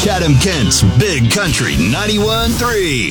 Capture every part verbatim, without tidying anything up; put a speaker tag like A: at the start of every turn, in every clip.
A: Chatham-Kent's Big Country ninety-one point three.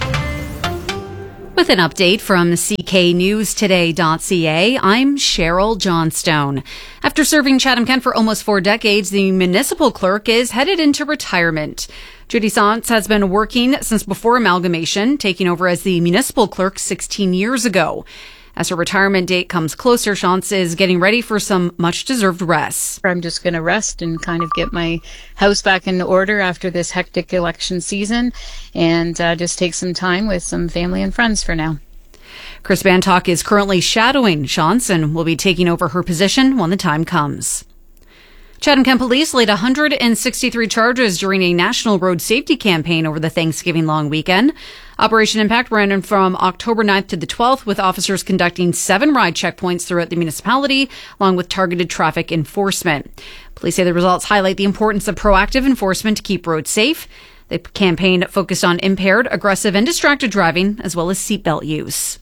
B: With an update from C K News Today dot C A, I'm Cheryl Johnstone. After serving Chatham-Kent for almost four decades, the municipal clerk is headed into retirement. Judy Santz has been working since before amalgamation, taking over as the municipal clerk sixteen years ago. As her retirement date comes closer, Santz is getting ready for some much-deserved rest.
C: I'm just going to rest and kind of get my house back in order after this hectic election season and uh, just take some time with some family and friends for now.
B: Chris Bantock is currently shadowing Santz and will be taking over her position when the time comes. Chatham-Kent Police laid one hundred sixty-three charges during a national road safety campaign over the Thanksgiving long weekend. Operation Impact ran from October ninth to the twelfth, with officers conducting seven ride checkpoints throughout the municipality, along with targeted traffic enforcement. Police say the results highlight the importance of proactive enforcement to keep roads safe. The campaign focused on impaired, aggressive, and distracted driving, as well as seatbelt use.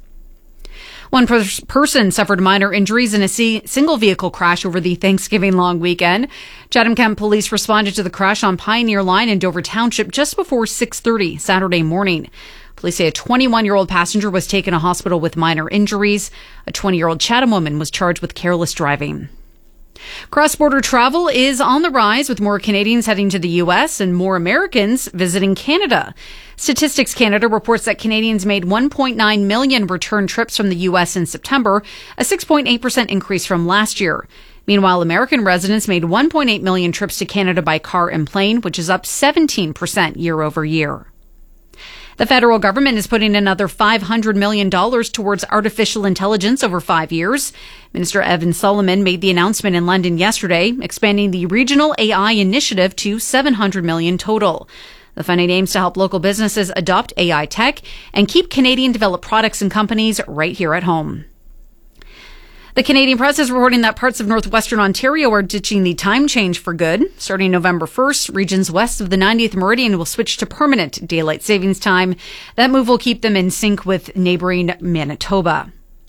B: One per- person suffered minor injuries in a c- single vehicle crash over the Thanksgiving long weekend. Chatham-Kent Police responded to the crash on Pioneer Line in Dover Township just before six thirty Saturday morning. Police say a twenty-one-year-old passenger was taken to hospital with minor injuries. A twenty-year-old Chatham woman was charged with careless driving. Cross-border travel is on the rise, with more Canadians heading to the U S and more Americans visiting Canada. Statistics Canada reports that Canadians made one point nine million return trips from the U S in September, a six point eight percent increase from last year. Meanwhile, American residents made one point eight million trips to Canada by car and plane, which is up seventeen percent year over year. The federal government is putting another five hundred million dollars towards artificial intelligence over five years. Minister Evan Solomon made the announcement in London yesterday, expanding the regional A I initiative to seven hundred million dollars total. The funding aims to help local businesses adopt A I tech and keep Canadian-developed products and companies right here at home. The Canadian Press is reporting that parts of northwestern Ontario are ditching the time change for good. Starting November first, regions west of the ninetieth meridian will switch to permanent daylight savings time. That move will keep them in sync with neighboring Manitoba.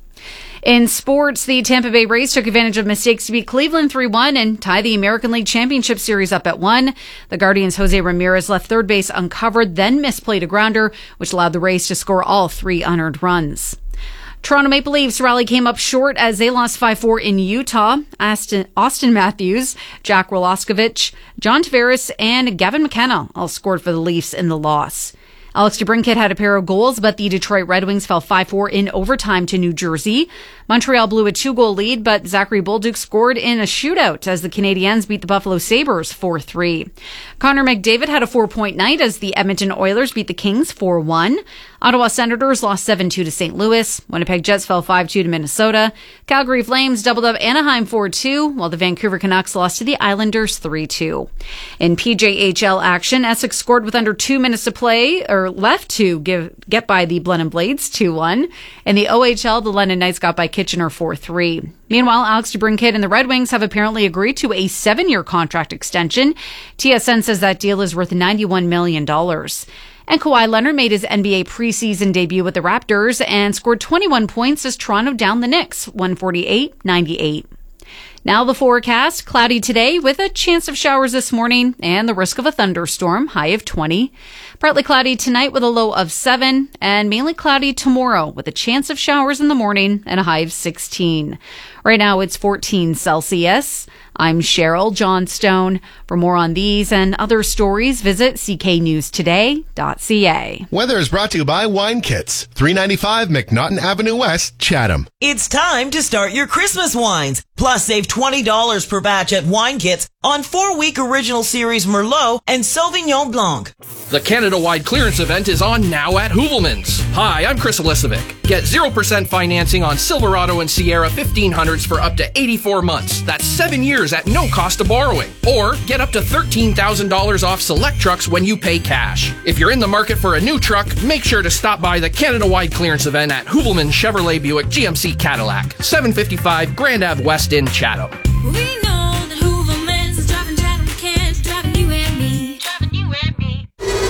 B: In sports, the Tampa Bay Rays took advantage of mistakes to beat Cleveland three one and tie the American League Championship Series up at one. The Guardians' Jose Ramirez left third base uncovered, then misplayed a grounder, which allowed the Rays to score all three unearned runs. Toronto Maple Leafs rally came up short as they lost five four in Utah. Austin, Austin Matthews, Jack Roloskevich, John Tavares, and Gavin McKenna all scored for the Leafs in the loss. Alex DeBrincat had a pair of goals, but the Detroit Red Wings fell five four in overtime to New Jersey. Montreal blew a two-goal lead, but Zachary Bolduc scored in a shootout as the Canadiens beat the Buffalo Sabres four three. Connor McDavid had a four-point night as the Edmonton Oilers beat the Kings four one. Ottawa Senators lost seven two to Saint Louis. Winnipeg Jets fell five two to Minnesota. Calgary Flames doubled up Anaheim four two, while the Vancouver Canucks lost to the Islanders three two. In P J H L action, Essex scored with under two minutes to play, or left to give, get by the Blenheim Blades two one. In the O H L, the London Knights got by Kitchener four three. Meanwhile, Alex DeBrincat and the Red Wings have apparently agreed to a seven-year contract extension. T S N says that deal is worth ninety-one million dollars. And Kawhi Leonard made his N B A preseason debut with the Raptors and scored twenty-one points as Toronto downed the Knicks, one forty-eight ninety-eight. Now the forecast, cloudy today with a chance of showers this morning and the risk of a thunderstorm, high of twenty. Partly cloudy tonight with a low of seven, and mainly cloudy tomorrow with a chance of showers in the morning and a high of sixteen. Right now it's fourteen Celsius. I'm Cheryl Johnstone. For more on these and other stories, visit C K News Today dot C A.
D: Weather is brought to you by Wine Kits, three ninety-five McNaughton Avenue West, Chatham.
E: It's time to start your Christmas wines. Plus, save twenty dollars per batch at Wine Kits on four-week original series Merlot and Sauvignon Blanc.
F: The Canada-wide clearance event is on now at Hoovelmans. Hi, I'm Chris Elisovic. Get zero percent financing on Silverado and Sierra fifteen hundreds for up to eighty-four months. That's seven years at no cost of borrowing. Or get up to thirteen thousand dollars off select trucks when you pay cash. If you're in the market for a new truck, make sure to stop by the Canada-wide clearance event at Hoovelmans Chevrolet Buick G M C Cadillac, seven fifty-five Grand Ave West in Chatham.
G: We know that Hoovelmans is driving Chatham-Kent, driving you and me, driving you and me.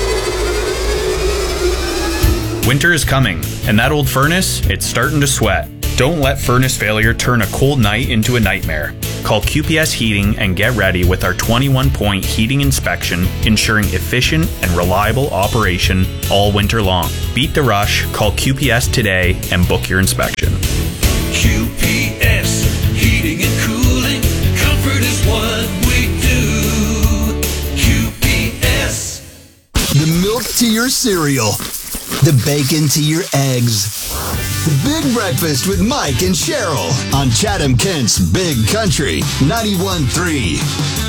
H: Winter is coming, and that old furnace, it's starting to sweat. Don't let furnace failure turn a cold night into a nightmare. Call Q P S Heating and get ready with our twenty-one point heating inspection, ensuring efficient and reliable operation all winter long. Beat the rush, call Q P S today and book your inspection.
I: Q P S, heating and cooling, comfort is what we do. Q P S.
A: The milk to your cereal. The bacon to your eggs. The Big Breakfast with Mike and Cheryl on Chatham-Kent's Big Country ninety-one point three.